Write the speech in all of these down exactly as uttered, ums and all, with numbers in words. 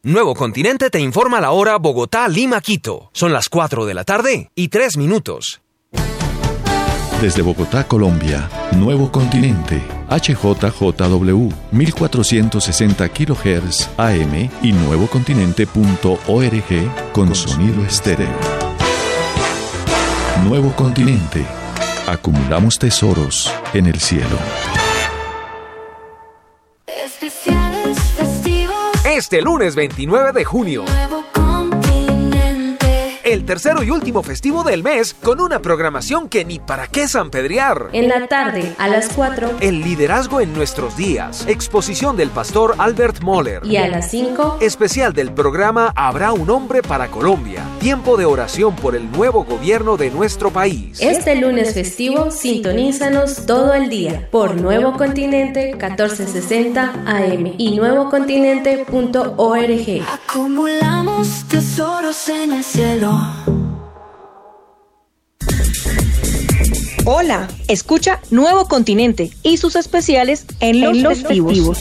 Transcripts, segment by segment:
Nuevo Continente te informa la hora Bogotá, Lima, Quito. Son las cuatro de la tarde y tres minutos. Desde Bogotá, Colombia, Nuevo Continente, H J J W, mil cuatrocientos sesenta kilohertz A M y nuevocontinente punto org con sonido estéreo. Nuevo Continente. Acumulamos tesoros en el cielo. Especiales festivos. Este lunes veintinueve de junio. Nuevo Continente. El tercero y último festivo del mes con una programación que ni para qué sanpedrear. En la tarde, a las cuatro. El liderazgo en nuestros días. Exposición del pastor Albert Moller. Y a las cinco. Especial del programa Habrá un hombre para Colombia. Tiempo de oración por el nuevo gobierno de nuestro país. Este lunes festivo, sintonízanos todo el día por Nuevo Continente catorce sesenta A M y nuevocontinente punto org. Acumulamos tesoros en el cielo. Hola, escucha Nuevo Continente y sus especiales en los, en los festivos.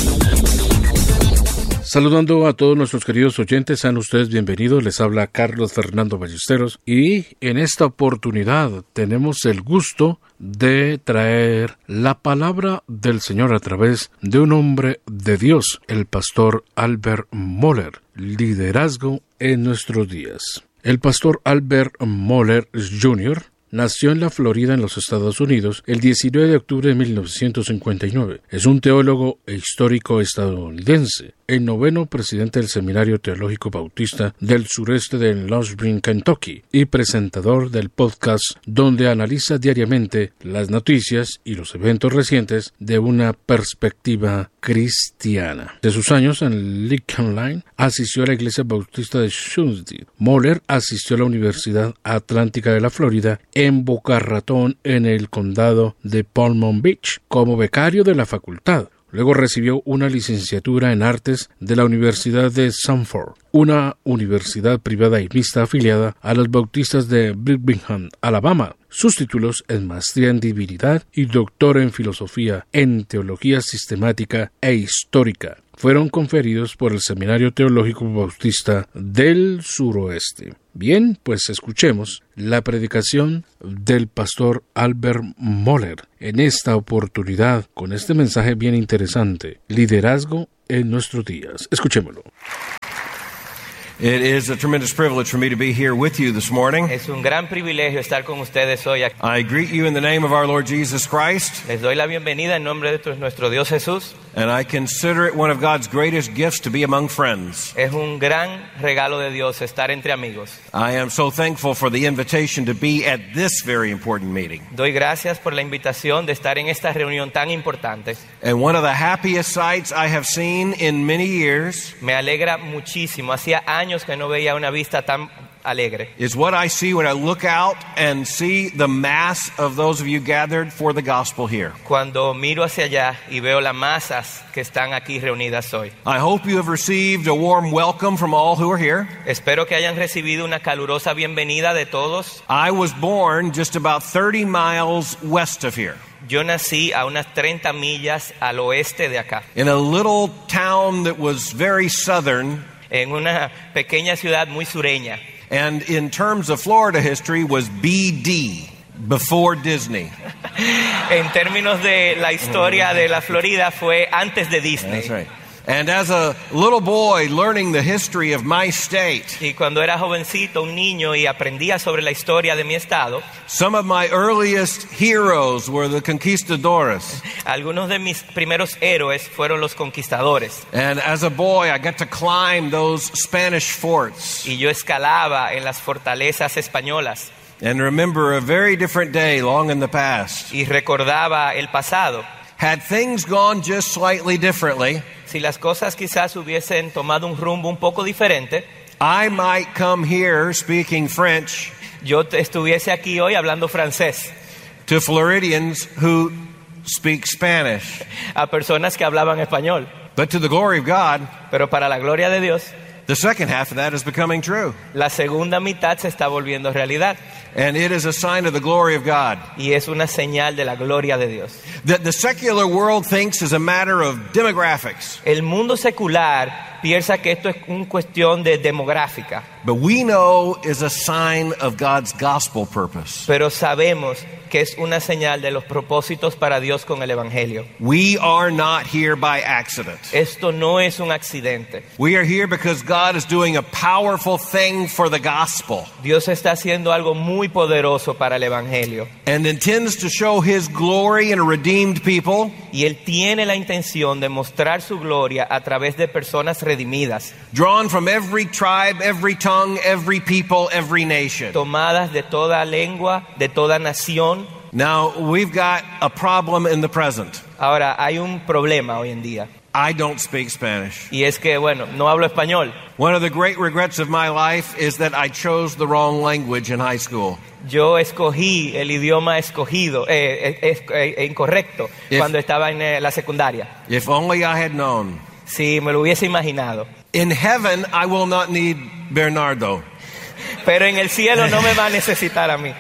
Saludando a todos nuestros queridos oyentes, sean ustedes bienvenidos. Les habla Carlos Fernando Ballesteros y en esta oportunidad tenemos el gusto de traer la palabra del Señor a través de un hombre de Dios, el pastor Albert Moller, liderazgo en nuestros días. El pastor Albert Moller junior nació en la Florida, en los Estados Unidos, el diecinueve de octubre de mil novecientos cincuenta y nueve. Es un teólogo e histórico estadounidense, el noveno presidente del Seminario Teológico Bautista del sureste de Louisville, Kentucky, y presentador del podcast donde analiza diariamente las noticias y los eventos recientes de una perspectiva cristiana. De sus años en Lincoln Line, asistió a la Iglesia Bautista de Shunsdale. Moller asistió a la Universidad Atlántica de la Florida en Boca Ratón, en el condado de Palm Beach, como becario de la facultad. Luego recibió una licenciatura en artes de la Universidad de Sanford, una universidad privada y mixta afiliada a los bautistas de Birmingham, Alabama. Sus títulos en maestría en divinidad y doctor en filosofía, en teología sistemática e histórica fueron conferidos por el Seminario Teológico Bautista del Suroeste. Bien, pues escuchemos la predicación del pastor Albert Moller en esta oportunidad con este mensaje bien interesante, liderazgo en nuestros días. Escuchémoslo. It is a tremendous privilege for me to be here with you this morning. Es un gran privilegio estar con ustedes hoy aquí. I greet you in the name of our Lord Jesus Christ. Les doy la bienvenida en nombre de nuestro Dios Jesús. And I consider it one of God's greatest gifts to be among friends. Es un gran regalo de Dios estar entre amigos. I am so thankful for the invitation to be at this very important meeting. Doy gracias por la invitación de estar en esta reunión tan importante. And one of the happiest sights I have seen in many years. Me alegra muchísimo. Hacía años que no veía una vista tan alegre. Is what I see when I look out and see the mass of those of you gathered for the gospel here. Cuando miro hacia allá y veo las masas que están aquí reunidas hoy. I hope you have received a warm welcome from all who are here. Espero que hayan recibido una calurosa bienvenida de todos. I was born just about thirty miles west of here. Yo nací a unas treinta millas al oeste de acá. In a little town that was very southern. En una pequeña ciudad muy sureña. And in terms of Florida history was B D, before Disney. En términos de la historia de la Florida fue antes de Disney. That's right. And as a little boy learning the history of my state, y cuando era jovencito, un niño, y aprendía sobre la historia de mi estado, some of my earliest heroes were the conquistadores. Algunos de mis primeros héroes fueron los conquistadores. And as a boy, I got to climb those Spanish forts. Y yo escalaba en las fortalezas españolas. And remember a very different day long in the past. Y recordaba el pasado. Had things gone just slightly differently, si las cosas quizás hubiesen tomado un rumbo un poco diferente, I might come here speaking French. Yo estuviese aquí hoy hablando francés. To Floridians who speak Spanish. A personas que hablaban español. But to the glory of God, pero para la gloria de Dios, the second half of that is becoming true. La segunda mitad se está volviendo realidad. And it is a sign of the glory of God. Y es una señal de la gloria de Dios. That the secular world thinks is a matter of demographics. El mundo secular piensa que esto es una cuestión de demográfica. But we know is a sign of God's gospel purpose. Pero sabemos que es una señal de los propósitos para Dios con el evangelio. We are not here by accident. Esto no es un accidente. We are here because God is doing a powerful thing for the gospel. Dios está haciendo algo muy poderoso para el evangelio. And intends to show his glory in a redeemed people. Y él tiene la intención de mostrar su gloria a través de personas redimidas. Drawn from every tribe, every tongue, every people, every nation. Tomadas de toda lengua, de toda nación. Now, we've got a problem in the present. Ahora, hay un problema hoy en día. I don't speak Spanish. Y es que, bueno, no hablo español. One of the great regrets of my life is that I chose the wrong language in high school. Yo escogí el idioma escogido, eh, eh, eh, incorrecto, if, cuando estaba en eh, la secundaria. If only I had known. Si me lo hubiese imaginado. In heaven, I will not need Bernardo. Pero en el cielo no me va a necesitar a mí.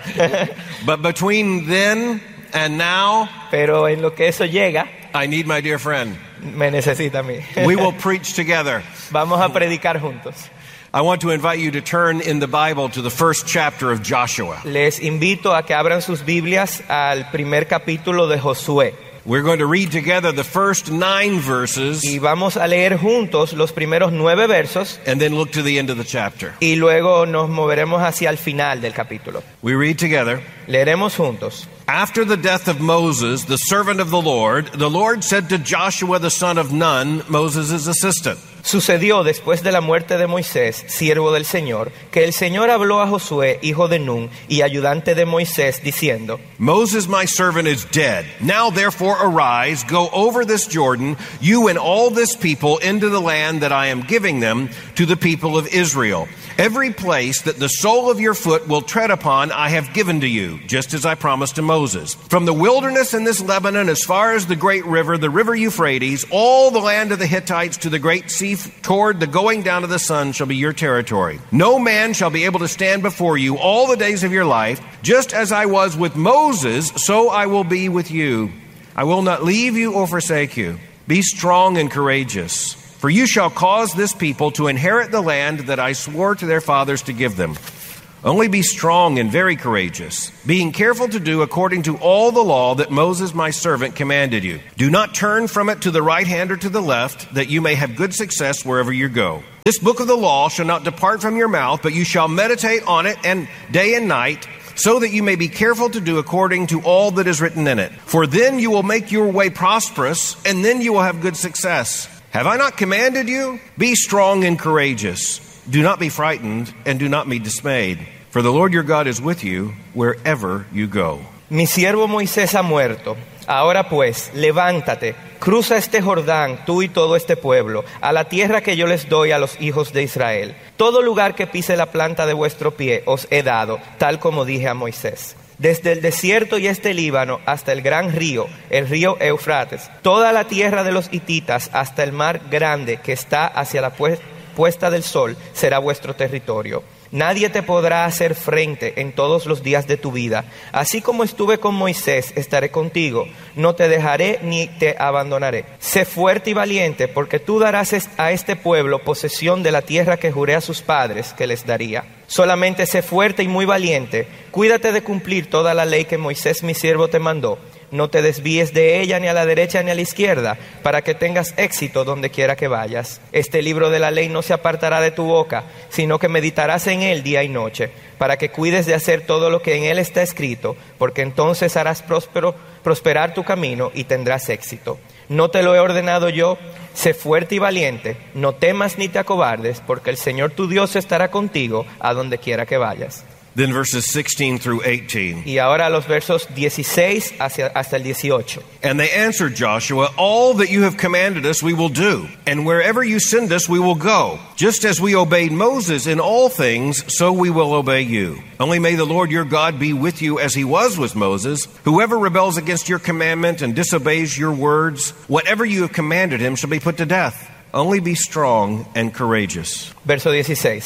But between then and now, pero en lo que eso llega, I need my dear friend. Me necesita a mí. We will preach together. Vamos a predicar juntos. I want to invite you to turn in the Bible to the first chapter of Joshua. Les invito a que abran sus Biblias al primer capítulo de Josué. We're going to read together the first nine verses. Y vamos a leer juntos los primeros nueve versos. And then look to the end of the chapter. Y luego nos moveremos hacia el final del capítulo. We read together. Leeremos juntos. After the death of Moses, the servant of the Lord, the Lord said to Joshua the son of Nun, Moses' assistant. Sucedió después de la muerte de Moisés, siervo del Señor, que el Señor habló a Josué, hijo de Nun, y ayudante de Moisés, diciendo: Moses, my servant, is dead. Now therefore arise, go over this Jordan, you and all this people, into the land that I am giving them to the people of Israel. Every place that the sole of your foot will tread upon, I have given to you, just as I promised to Moses. From the wilderness in this Lebanon, as far as the great river, the river Euphrates, all the land of the Hittites to the great sea toward the going down of the sun shall be your territory. No man shall be able to stand before you all the days of your life. Just as I was with Moses, so I will be with you. I will not leave you or forsake you. Be strong and courageous. For you shall cause this people to inherit the land that I swore to their fathers to give them. Only be strong and very courageous, being careful to do according to all the law that Moses my servant commanded you. Do not turn from it to the right hand or to the left, that you may have good success wherever you go. This book of the law shall not depart from your mouth, but you shall meditate on it and day and night, so that you may be careful to do according to all that is written in it. For then you will make your way prosperous, and then you will have good success. Have I not commanded you? Be strong and courageous. Do not be frightened, and do not be dismayed. For the Lord your God is with you wherever you go. Mi siervo Moisés ha muerto. Ahora pues, levántate, cruza este Jordán, tú y todo este pueblo, a la tierra que yo les doy a los hijos de Israel. Todo lugar que pise la planta de vuestro pie os he dado, tal como dije a Moisés. Desde el desierto y este Líbano hasta el gran río, el río Eufrates, toda la tierra de los hititas hasta el mar grande que está hacia la puesta del sol será vuestro territorio. Nadie te podrá hacer frente en todos los días de tu vida. Así como estuve con Moisés, estaré contigo. No te dejaré ni te abandonaré. Sé fuerte y valiente, porque tú darás a este pueblo posesión de la tierra que juré a sus padres que les daría. Solamente sé fuerte y muy valiente. Cuídate de cumplir toda la ley que Moisés mi siervo te mandó. No te desvíes de ella ni a la derecha ni a la izquierda, para que tengas éxito donde quiera que vayas. Este libro de la ley no se apartará de tu boca, sino que meditarás en él día y noche, para que cuides de hacer todo lo que en él está escrito, porque entonces harás próspero, prosperar tu camino y tendrás éxito. ¿No te lo he ordenado yo? Sé fuerte y valiente, no temas ni te acobardes, porque el Señor tu Dios estará contigo a donde quiera que vayas. Then verses sixteen through eighteen. Y ahora los versos dieciséis hacia, hasta el dieciocho. And they answered Joshua, all that you have commanded us we will do, and wherever you send us we will go. Just as we obeyed Moses in all things, so we will obey you. Only may the Lord your God be with you as he was with Moses. Whoever rebels against your commandment and disobeys your words, whatever you have commanded him shall be put to death. Only be strong and courageous. Verso dieciséis.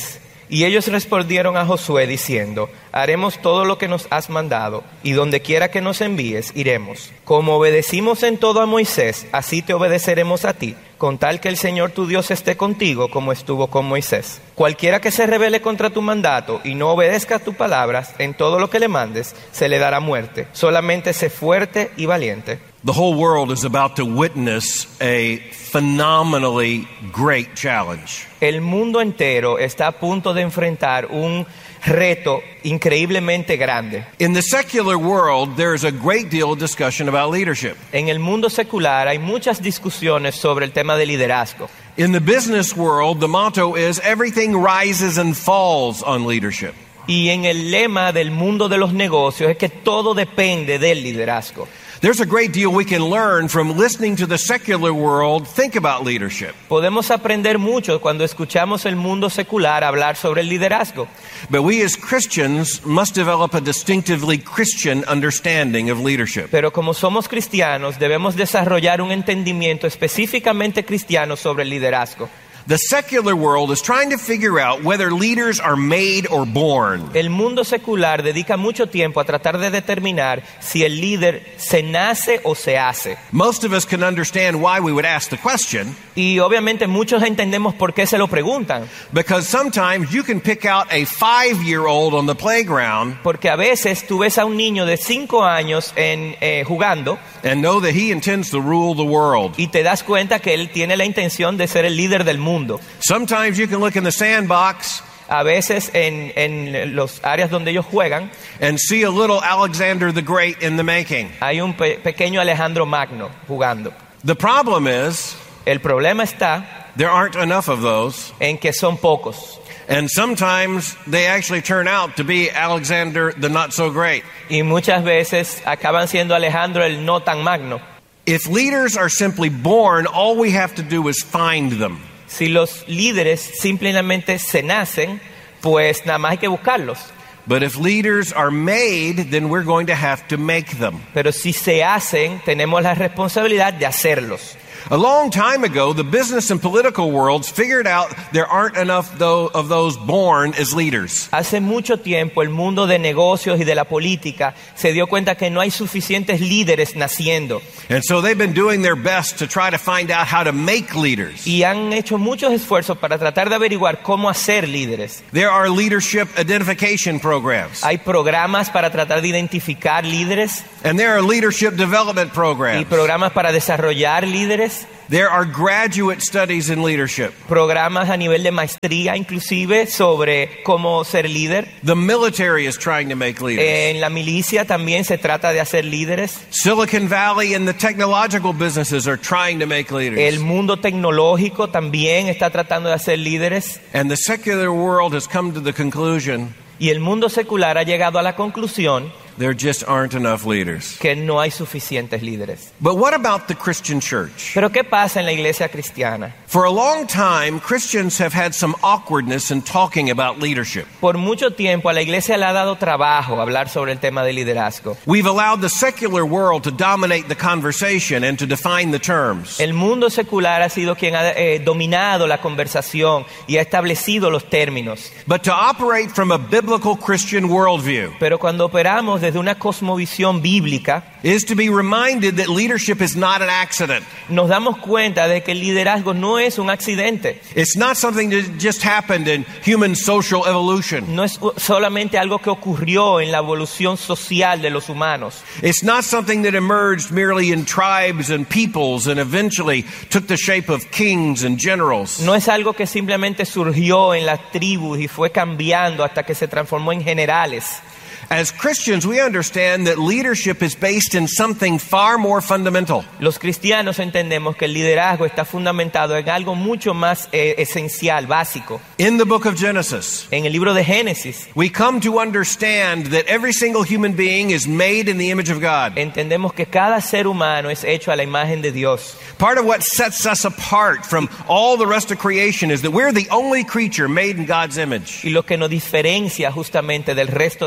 Y ellos respondieron a Josué diciendo: haremos todo lo que nos has mandado, y donde quiera que nos envíes, iremos. Como obedecimos en todo a Moisés, así te obedeceremos a ti, con tal que el Señor tu Dios esté contigo como estuvo con Moisés. Cualquiera que se rebele contra tu mandato y no obedezca tus palabras en todo lo que le mandes, se le dará muerte. Solamente sé fuerte y valiente. The whole world is about to witness a phenomenally great challenge. El mundo entero está a punto de enfrentar un reto increíblemente grande. In the secular world, there is a great deal of discussion about leadership. En el mundo secular hay muchas discusiones sobre el tema de liderazgo. In the business world, the motto is everything rises and falls on leadership. Y en el lema del mundo de los negocios es que todo depende del liderazgo. There's a great deal we can learn from listening to the secular world think about leadership. Podemos aprender mucho cuando escuchamos el mundo secular hablar sobre el liderazgo. But we as Christians must develop a distinctively Christian understanding of leadership. Pero como somos cristianos, debemos desarrollar un entendimiento específicamente cristiano sobre el liderazgo. The secular world is trying to figure out whether leaders are made or born. El mundo secular dedica mucho tiempo a tratar de determinar si el líder se nace o se hace. Most of us can understand why we would ask the question. Y obviamente muchos entendemos por qué se lo preguntan. Because sometimes you can pick out a five-year-old on the playground. Porque a veces tú ves a un niño de cinco años en, eh, jugando. And know that he intends to rule the world. Y te das cuenta que él tiene la intención de ser el líder del mundo. Sometimes you can look in the sandbox. A veces en, en los áreas donde ellos juegan. And see a little Alexander the Great in the making. Hay un pe- pequeño Alejandro Magno jugando. The problem is, el problema está, there aren't enough of those. En que son pocos. And sometimes they actually turn out to be Alexander the not so great. Y muchas veces acaban siendo Alejandro el no tan magno. If leaders are simply born, all we have to do is find them. Si los líderes simplemente se nacen, pues nada más hay que buscarlos. But if leaders are made, then we're going to have to make them. Pero si se hacen, tenemos la responsabilidad de hacerlos. A long time ago, the business and political worlds figured out there aren't enough of those born as leaders. Hace mucho tiempo el mundo de negocios y de la política se dio cuenta que no hay suficientes líderes naciendo. And so they've been doing their best to try to find out how to make leaders. Y han hecho muchos esfuerzos para tratar de averiguar cómo hacer líderes. There are leadership identification programs. Hay programas para tratar de identificar líderes. And there are leadership development programs. Y programas para desarrollar líderes. There are graduate studies in leadership. Programas a nivel de maestría inclusive sobre cómo ser líder. The military is trying to make leaders. En la milicia también se trata de hacer líderes. Silicon Valley and the technological businesses are trying to make leaders. El mundo tecnológico también está tratando de hacer líderes. And the secular world has come to the conclusion. Y el mundo secular ha llegado a la conclusión there just aren't enough leaders. Que no hay suficientes líderes. But what about the Christian church? Pero ¿qué pasa en la iglesia cristiana? For a long time, Christians have had some awkwardness in talking about leadership. Por mucho tiempo a la iglesia le ha dado trabajo hablar sobre el tema de liderazgo. We've allowed the secular world to dominate the conversation and to define the terms. El mundo secular ha sido quien ha eh, dominado la conversación y ha establecido los términos. But to operate from a biblical Christian worldview. Pero cuando operamos desde una cosmovisión bíblica, is to be reminded that leadership is not an accident. Nos damos cuenta de que el liderazgo no es un accidente. It's not something that just happened in human social evolution. No es solamente algo que ocurrió en la evolución social de los humanos. It's not something that emerged merely in tribes and peoples and eventually took the shape of kings and generals. No es algo que simplemente surgió en las tribus y fue cambiando hasta que se transformó en generales. As Christians, we understand that leadership is based in something far more fundamental. Los cristianos entendemos que el liderazgo está fundamentado en algo mucho más eh, esencial, básico. In the book of Genesis, en el libro de Génesis, we come to understand that every single human being is made in the image of God. Entendemos que cada ser humano es hecho a la imagen de Dios. Part of what sets us apart from all the rest of creation is that we're the only creature made in God's image. Y lo que nos diferencia justamente del resto de la creación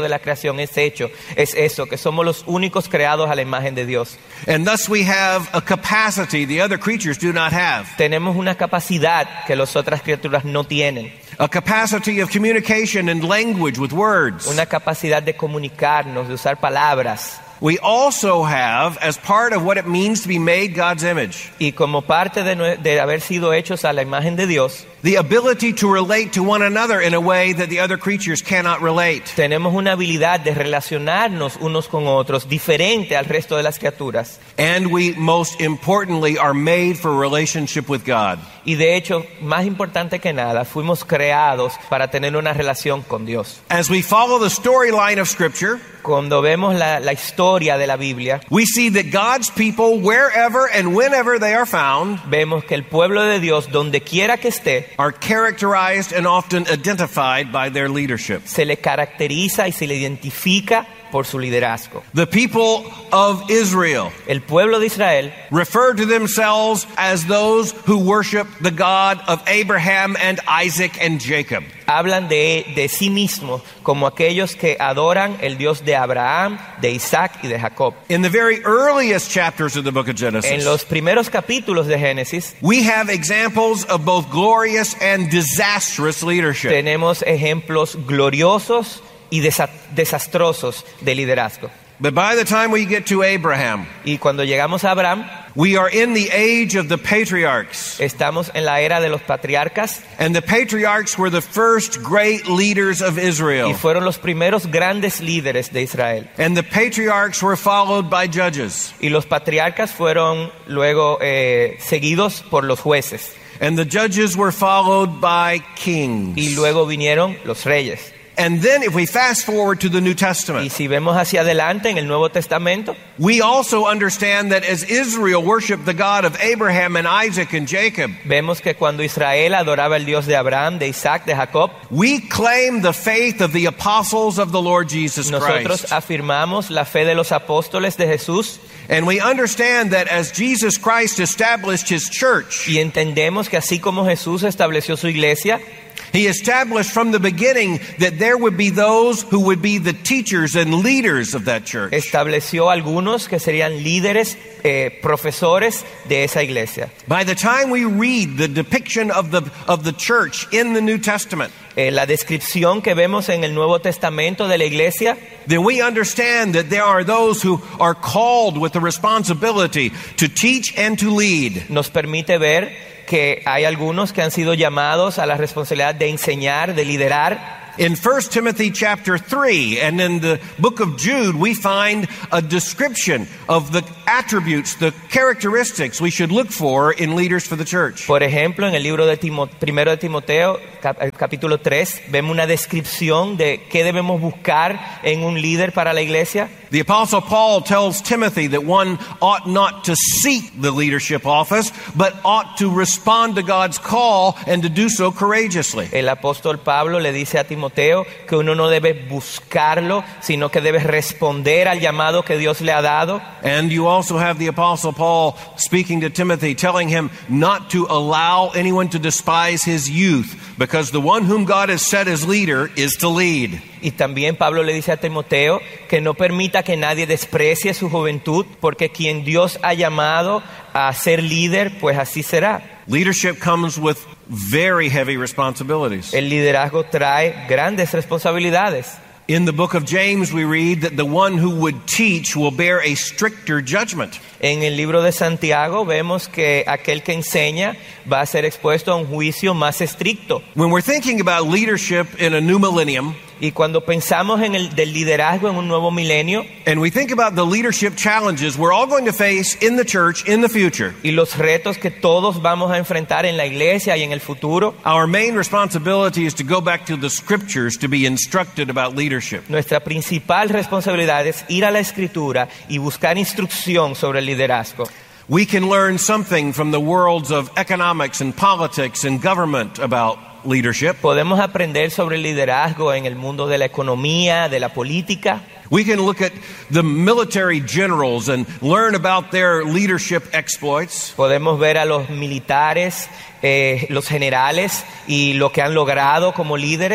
creación es hecho, es eso, que somos los únicos creados a la imagen de Dios. And thus we have a capacity the other creatures do not have. Tenemos una capacidad que las otras criaturas no tienen. A capacity of communication and language with words. Una capacidad de comunicarnos, de usar palabras. We also have, as part of what it means to be made God's image, y como parte de, de haber sido hechos a la imagen de Dios, the ability to relate to one another in a way that the other creatures cannot relate. Tenemos una habilidad de relacionarnos unos con otros diferente al resto de las criaturas. And we, most importantly, are made for relationship with God. Y de hecho, más importante que nada, fuimos creados para tener una relación con Dios. As we follow the storyline of Scripture, cuando vemos la, la historia de la Biblia, we see that God's people, wherever and whenever they are found, vemos que el pueblo de Dios, donde quiera que esté, are characterized and often identified by their leadership. Se le caracteriza y se le identifica por su liderazgo. The people of Israel, el pueblo de Israel, refer to themselves as those who worship the God of Abraham and Isaac and Jacob. Hablan de, de sí mismos como aquellos que adoran el Dios de Abraham, de Isaac y de Jacob. In the very earliest chapters of the book of Genesis, en los primeros capítulos de Génesis, we have examples of both glorious and disastrous leadership. Tenemos ejemplos gloriosos y desastrosos de liderazgo. But by the time we get to Abraham, y cuando llegamos a Abraham, we are in the age of the patriarchs. Estamos en la era de los patriarcas. And the patriarchs were the first great leaders of Israel. Y fueron los primeros grandes líderes de Israel. And the patriarchs were followed by judges. Y los patriarcas fueron luego eh, seguidos por los jueces. And the judges were followed by kings. Y luego vinieron los reyes. And then if we fast forward to the New Testament, y si vemos hacia adelante en el Nuevo Testamento, we also understand that as Israel worshiped the God of Abraham and Isaac and Jacob, vemos que cuando Israel adoraba el Dios de Abraham, de Isaac, de Jacob, we claim the faith of the apostles of the Lord Jesus nosotros Christ. afirmamos la fe de los apóstoles de Jesús. And we understand that as Jesus Christ established his church, y entendemos que así como Jesús estableció su iglesia, he established from the beginning that there would be those who would be the teachers and leaders of that church. Estableció algunos que serían líderes, eh, profesores de esa iglesia. By the time we read the depiction of the of the church in the New Testament, eh, la descripción que vemos en el Nuevo Testamento de la iglesia, then we understand that there are those who are called with the responsibility to teach and to lead. Nos permite ver que hay algunos que han sido llamados a la responsabilidad de enseñar, de liderar. In First Timothy chapter three and in the book of Jude, we find a description of the attributes, the characteristics we should look for in leaders for the church. Por ejemplo, en el libro de Timo, primero de Timoteo, cap, capítulo tres, vemos una descripción de qué debemos buscar en un líder para la iglesia. The Apostle Paul tells Timothy that one ought not to seek the leadership office, but ought to respond to God's call and to do so courageously. El apóstol Pablo le dice a Timoteo que uno no debe buscarlo, sino que debe responder al llamado que Dios le ha dado. And you also have the Apostle Paul speaking to Timothy, telling him not to allow anyone to despise his youth, because the one whom God has set as leader is to lead. Y también Pablo le dice a Timoteo que no permita que nadie desprecie su juventud, porque quien Dios ha llamado a ser líder, pues así será. Leadership comes with very heavy responsibilities. El liderazgo trae grandes responsabilidades. In the book of James we read that the one who would teach will bear a stricter judgment. En el libro de Santiago vemos que aquel que enseña va a ser expuesto a un juicio más estricto. When we're thinking about leadership in a new millennium, y cuando pensamos en el del liderazgo en un nuevo milenio, and we think about the leadership challenges we're all going to face in the church in the future, y los retos que todos vamos a enfrentar en la iglesia y en el futuro, our main responsibility is to go back to the scriptures to be instructed about leadership. Nuestra principal responsabilidad es ir a la escritura y buscar instrucción sobre el liderazgo. We can learn something from the worlds of economics and politics and government about leadership. Podemos aprender sobre el liderazgo en el mundo de la economía, de la política. We can look at the military generals and learn about their leadership exploits. Podemos ver a los militares, eh, los generales y lo que han logrado como líderes.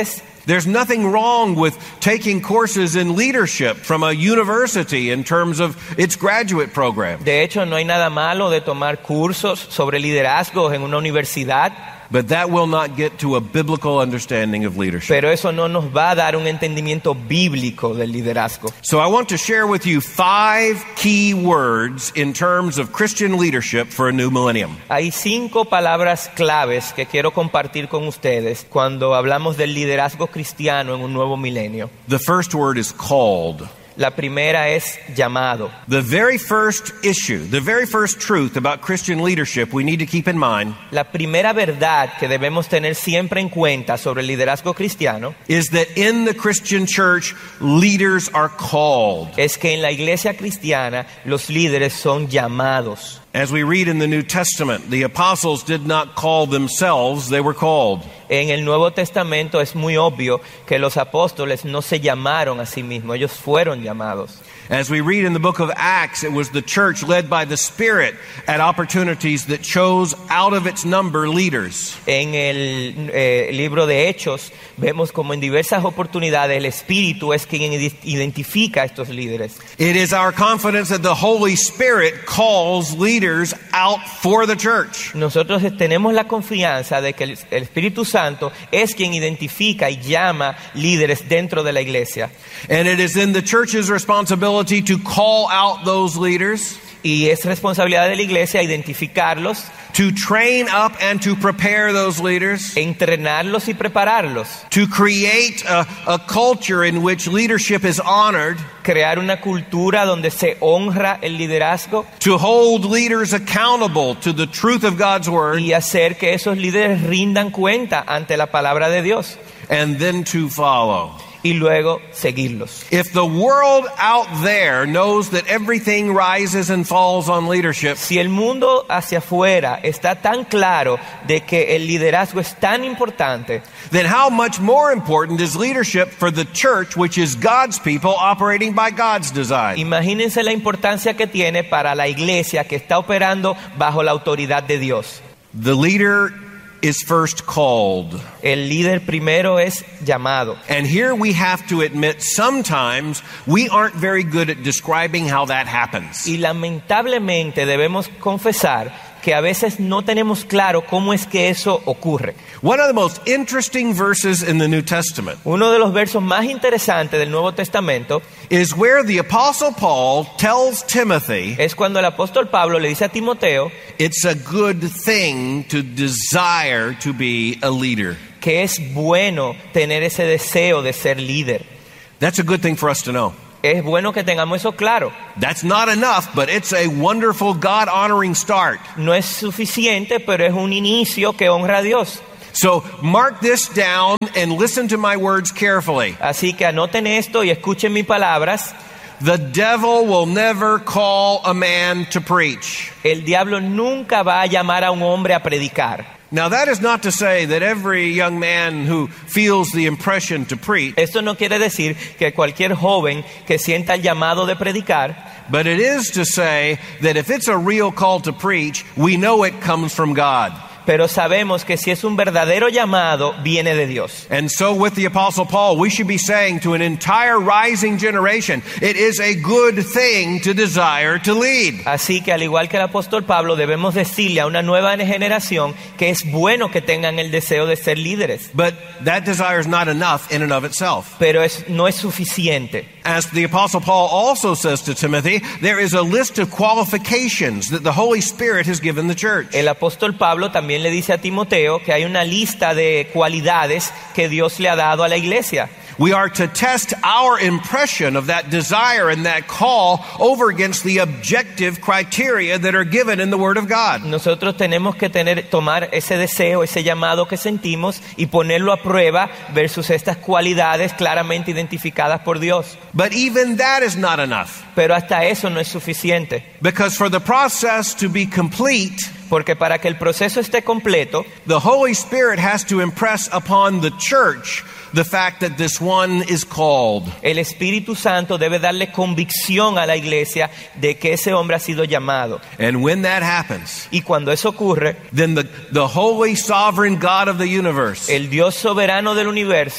There's nothing wrong with taking courses in leadership from a university in terms of its graduate program. De hecho, no hay nada malo de tomar cursos sobre liderazgo en una universidad. But that will not get to a biblical understanding of leadership. Pero eso no nos va a dar un entendimiento bíblico del liderazgo. So I want to share with you five key words in terms of Christian leadership for a new millennium. Hay cinco palabras claves que quiero compartir con ustedes cuando hablamos del liderazgo cristiano en un nuevo milenio. The first word is called. La primera es llamado. The very first issue, the very first truth about Christian leadership we need to keep in mind La primera verdad que debemos tener siempre en cuenta sobre el liderazgo cristiano is that in the Christian church, leaders are called. es que en la iglesia cristiana los líderes son llamados. As we read in the New Testament, the apostles did not call themselves, they were called. En el Nuevo Testamento es muy obvio que los apóstoles no se llamaron a sí mismos, ellos fueron llamados. As we read in the book of Acts, it was the church led by the Spirit at opportunities that chose out of its number leaders. En el eh, libro de Hechos vemos como en diversas oportunidades el Espíritu es quien identifica a estos líderes. It is our confidence that the Holy Spirit calls leaders out for the church. Nosotros tenemos la confianza de que el, el Espíritu Santo es quien identifica y llama líderes dentro de la iglesia. And it is in the church's responsibility to call out those leaders, y es responsabilidad de la iglesia identificarlos, to train up and to prepare those leaders, entrenarlos y prepararlos, to create a, a culture in which leadership is honored, crear una cultura donde se honra el liderazgo, to hold leaders accountable to the truth of God's word, y hacer que esos líderes rindan cuenta ante la palabra de Dios, and then to follow. Y luego seguirlos. If the world out there knows that everything rises and falls on leadership, si el mundo hacia afuera está tan claro de que el liderazgo es tan importante, then how much more important is leadership for the church, which is God's people operating by God's design? Imagínense la importancia que tiene para la iglesia que está operando bajo la autoridad de Dios. The leader is first called. El líder primero es llamado. And here we have to admit sometimes we aren't very good at describing how that happens. Y lamentablemente debemos confesar que a veces no tenemos claro cómo es que eso ocurre. One of the most interesting verses in the New Testament Uno de los versos más interesantes del Nuevo Testamento is where the Apostle Paul tells Timothy es cuando el apóstol Pablo le dice a Timoteo it's a good thing to desire to be a leader. Que es bueno tener ese deseo de ser líder. That's a good thing for us to know. Es bueno que tengamos eso claro. That's not enough, but it's a wonderful God-honoring start. No es suficiente, pero es un inicio que honra a Dios. So mark this down and listen to my words carefully. Así que anoten esto y escuchen mis palabras. The devil will never call a man to preach. El diablo nunca va a llamar a un hombre a predicar. Now that is not to say that every young man who feels the impression to preach. Esto no quiere decir que cualquier joven que sienta el llamado de predicar. But it is to say that if it's a real call to preach, we know it comes from God. Pero sabemos que si es un verdadero llamado, viene de Dios. And so with the Apostle Paul, we should be saying to an entire rising generation, it is a good thing to desire to lead. Así que al igual que el apóstol Pablo, debemos decirle a una nueva generación que es bueno que tengan el deseo de ser líderes. But that desire is not enough in and of itself. Pero es, no es suficiente. As the Apostle Paul also says to Timothy, there is a list of qualifications that the Holy Spirit has given the church. El apóstol Pablo también le dice a Timoteo que hay una lista de cualidades que Dios le ha dado a la iglesia. We are to test our impression of that desire and that call over against the objective criteria that are given in the Word of God. Nosotros tenemos que tener, tomar ese deseo, ese llamado que sentimos y ponerlo a prueba versus estas cualidades claramente identificadas por Dios. But even that is not enough. Pero hasta eso no es suficiente. Because for the process to be complete, porque para que el proceso esté completo, the Holy Spirit has to impress upon the church the fact that this one is called. El Espíritu Santo debe darle convicción a la iglesia de que ese hombre ha sido llamado. And when that happens, y cuando eso ocurre, then the, the holy sovereign God of the universe el Dios soberano del universo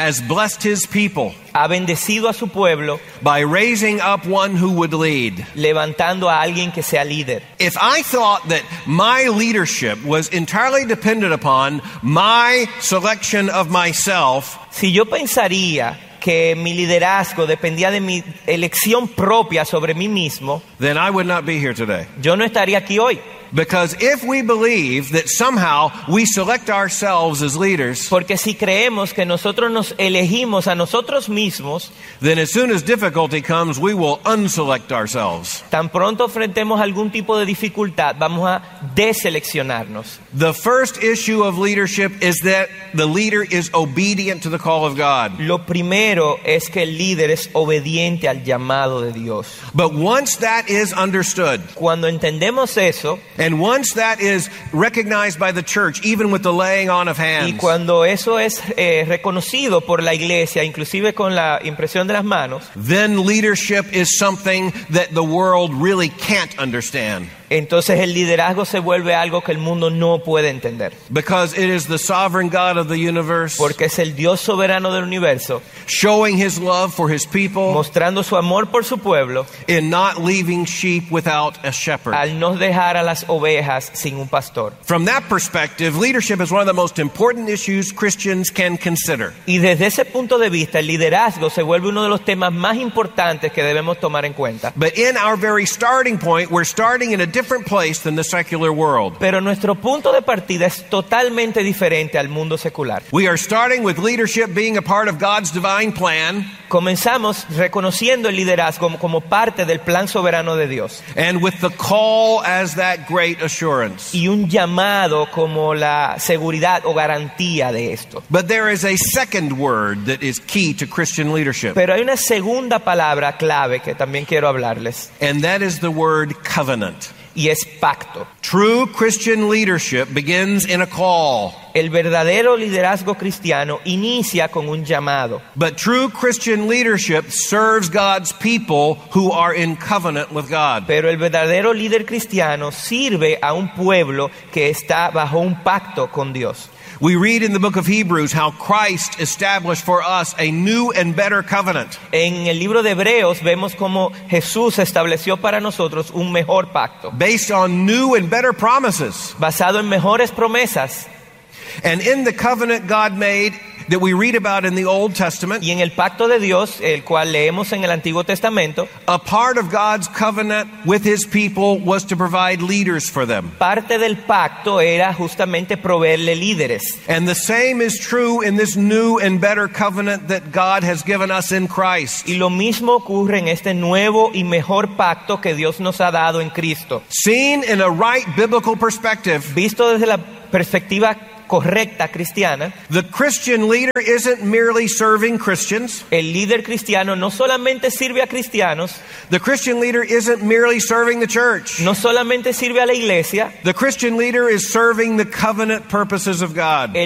has blessed his people ha bendecido a su pueblo by raising up one who would lead. levantando a alguien que sea líder. If I thought that my leadership was entirely dependent upon my selection of myself, Si yo pensaría que mi liderazgo dependía de mi elección propia sobre mí mismo, then I would not be here today. yo no estaría aquí hoy. Because if we believe that somehow we select ourselves as leaders, Porque si creemos que nosotros nos elegimos a nosotros mismos, then as soon as difficulty comes, we will unselect ourselves. tan pronto enfrentemos algún tipo de dificultad, vamos a deseleccionarnos. The first issue of leadership is that the leader is obedient to the call of God. Lo primero es que el líder es obediente al llamado de Dios. But once that is understood, Cuando entendemos eso, and once that is recognized by the church, even with the laying on of y hands, cuando eso es eh, reconocido por la iglesia, inclusive con la impresión de las manos, then leadership is something that the world really can't understand. entonces el liderazgo se vuelve algo que el mundo no puede entender. Because it is the sovereign God of the universe Porque es el Dios soberano del universo, showing his love for his people mostrando su amor por su pueblo, in not leaving sheep without a shepherd. al no dejar a las ovejas sin un pastor. From that perspective, leadership is one of the most important issues Christians can consider. Y desde ese punto de vista, el liderazgo se vuelve uno de los temas más importantes que debemos tomar en cuenta. But in our very starting point, we're starting in a different place than the secular world. Pero nuestro punto de partida es totalmente diferente al mundo secular. We are starting with leadership being a part of God's divine plan, Comenzamos reconociendo el liderazgo como, como parte del plan soberano de Dios and with the call as that great assurance. y un llamado como la seguridad o garantía de esto. But there is a second word that is key to Christian leadership, Pero hay una segunda palabra clave que también quiero hablarles, and that is the word covenant. y es pacto. True Christian leadership begins in a call, El verdadero liderazgo cristiano inicia con un llamado, but true Christian leadership serves God's people who are in covenant with God. pero el verdadero líder cristiano sirve a un pueblo que está bajo un pacto con Dios. We read in the book of Hebrews how Christ established for us a new and better covenant. En el libro de Hebreos vemos cómo Jesús estableció para nosotros un mejor pacto, Based on new and better promises. basado en mejores promesas. And in the covenant God made that we read about in the Old Testament, Y en el pacto de Dios, el cual leemos en el Antiguo Testamento, a part of God's covenant with his people was to provide leaders for them. parte del pacto era justamente proveerle líderes. And the same is true in this new and better covenant that God has given us in Christ. Y lo mismo ocurre en este nuevo y mejor pacto que Dios nos ha dado en Cristo. Seen in a right biblical perspective, Visto desde la perspectiva correcta cristiana, the Christian leader isn't merely serving Christians. el líder cristiano no solamente sirve a cristianos, The Christian leader isn't merely serving the church. no solamente sirve a la iglesia, The Christian leader is serving the covenant purposes of God. el